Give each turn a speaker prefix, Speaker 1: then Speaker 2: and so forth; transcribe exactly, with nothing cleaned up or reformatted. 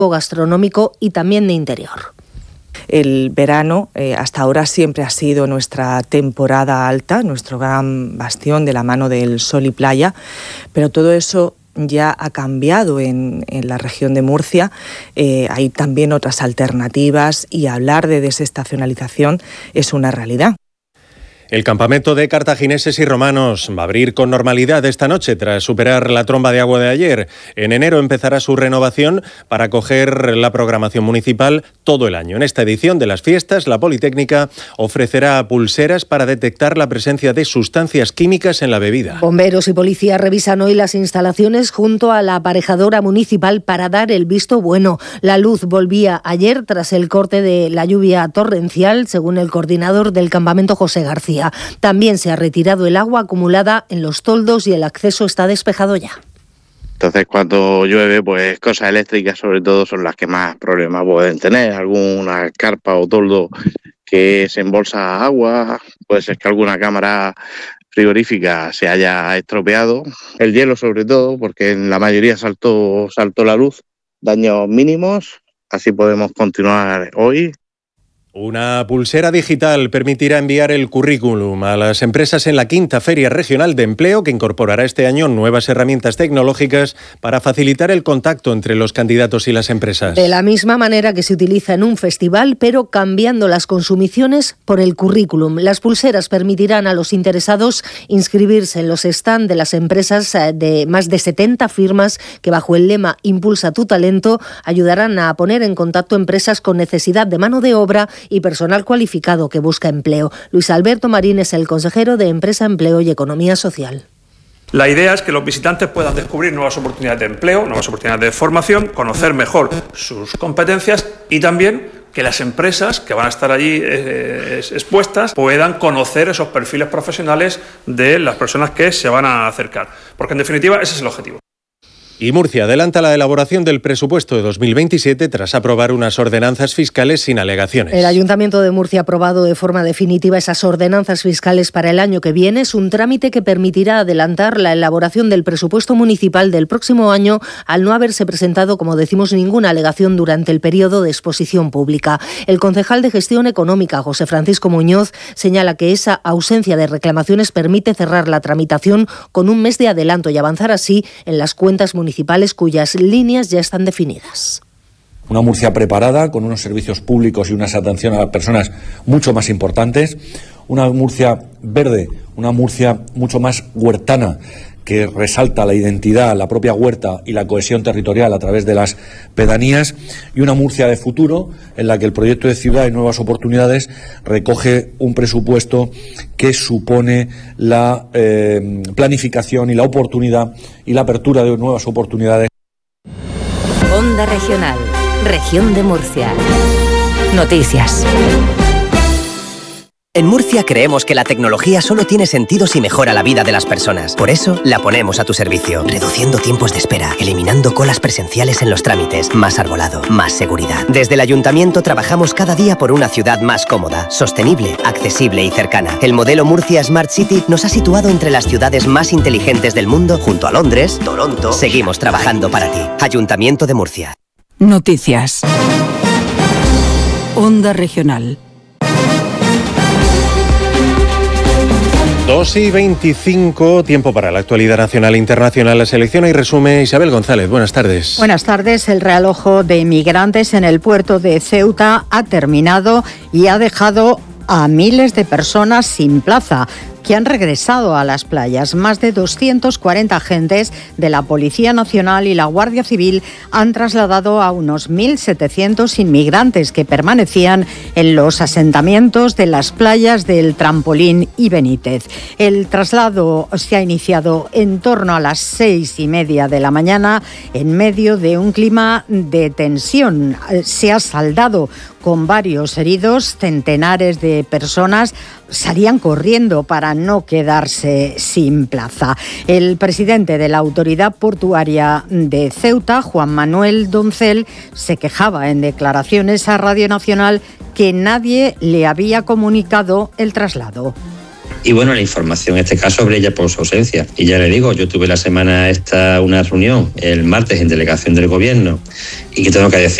Speaker 1: gastronómico y también de interior.
Speaker 2: El verano eh, hasta ahora siempre ha sido nuestra temporada alta, nuestro gran bastión de la mano del sol y playa, pero todo eso ya ha cambiado en, en la región de Murcia. Eh, hay también otras alternativas y hablar de desestacionalización es una realidad.
Speaker 3: El campamento de cartagineses y romanos va a abrir con normalidad esta noche tras superar la tromba de agua de ayer. En enero empezará su renovación para acoger la programación municipal todo el año. En esta edición de las fiestas, la Politécnica ofrecerá pulseras para detectar la presencia de sustancias químicas en la bebida.
Speaker 1: Bomberos y policía revisan hoy las instalaciones junto a la aparejadora municipal para dar el visto bueno. La luz volvía ayer tras el corte de la lluvia torrencial, según el coordinador del campamento, José García. También se ha retirado el agua acumulada en los toldos y el acceso está despejado ya.
Speaker 4: Entonces, cuando llueve, pues cosas eléctricas sobre todo son las que más problemas pueden tener. Alguna carpa o toldo que se embolsa agua, puede ser que alguna cámara frigorífica se haya estropeado. El hielo sobre todo, porque en la mayoría saltó, saltó la luz. Daños mínimos, así podemos continuar hoy.
Speaker 3: Una pulsera digital permitirá enviar el currículum a las empresas en la quinta Feria Regional de Empleo, que incorporará este año nuevas herramientas tecnológicas para facilitar el contacto entre los candidatos y las empresas.
Speaker 1: De la misma manera que se utiliza en un festival, pero cambiando las consumiciones por el currículum. Las pulseras permitirán a los interesados inscribirse en los stand de las empresas de más de setenta firmas que, bajo el lema Impulsa tu talento, ayudarán a poner en contacto empresas con necesidad de mano de obra y personal cualificado que busca empleo. Luis Alberto Marín es el consejero de Empresa, Empleo y Economía Social.
Speaker 5: La idea es que los visitantes puedan descubrir nuevas oportunidades de empleo, nuevas oportunidades de formación, conocer mejor sus competencias y también que las empresas que van a estar allí eh, expuestas puedan conocer esos perfiles profesionales de las personas que se van a acercar. Porque en definitiva ese es el objetivo.
Speaker 3: Y Murcia adelanta la elaboración del presupuesto de dos mil veintisiete tras aprobar unas ordenanzas fiscales sin alegaciones.
Speaker 1: El Ayuntamiento de Murcia ha aprobado de forma definitiva esas ordenanzas fiscales para el año que viene. Es un trámite que permitirá adelantar la elaboración del presupuesto municipal del próximo año al no haberse presentado, como decimos, ninguna alegación durante el periodo de exposición pública. El concejal de Gestión Económica, José Francisco Muñoz, señala que esa ausencia de reclamaciones permite cerrar la tramitación con un mes de adelanto y avanzar así en las cuentas municipales cuyas líneas ya están definidas.
Speaker 6: Una Murcia preparada, con unos servicios públicos y unas atención a las personas mucho más importantes. Una Murcia verde, una Murcia mucho más huertana, que resalta la identidad, la propia huerta y la cohesión territorial a través de las pedanías. Y una Murcia de futuro, en la que el proyecto de ciudad y nuevas oportunidades recoge un presupuesto que supone la eh, planificación y la oportunidad y la apertura de nuevas oportunidades.
Speaker 7: Onda Regional, Región de Murcia. Noticias.
Speaker 8: En Murcia creemos que la tecnología solo tiene sentido si mejora la vida de las personas. Por eso la ponemos a tu servicio, reduciendo tiempos de espera, eliminando colas presenciales en los trámites, más arbolado, más seguridad. Desde el Ayuntamiento trabajamos cada día por una ciudad más cómoda, sostenible, accesible y cercana. El modelo Murcia Smart City nos ha situado entre las ciudades más inteligentes del mundo, junto a Londres, Toronto. Seguimos trabajando para ti. Ayuntamiento de Murcia.
Speaker 9: Noticias. Onda Regional.
Speaker 3: dos y veinticinco, tiempo para la actualidad nacional e internacional. La selección y resume Isabel González. Buenas tardes.
Speaker 10: Buenas tardes. El realojo de inmigrantes en el puerto de Ceuta ha terminado y ha dejado a miles de personas sin plaza, que han regresado a las playas. Más de doscientos cuarenta agentes de la Policía Nacional y la Guardia Civil han trasladado a unos mil setecientos inmigrantes que permanecían en los asentamientos de las playas del Trampolín y Benítez. El traslado se ha iniciado en torno a las seis y media de la mañana en medio de un clima de tensión. Se ha saldado con varios heridos. Centenares de personas salían corriendo para no quedarse sin plaza. El presidente de la Autoridad Portuaria de Ceuta, Juan Manuel Doncel, se quejaba en declaraciones a Radio Nacional que nadie le había comunicado el traslado.
Speaker 11: Y bueno, la información en este caso brilla por su ausencia. Y ya le digo, yo tuve la semana esta una reunión el martes en delegación del gobierno y que tengo que decir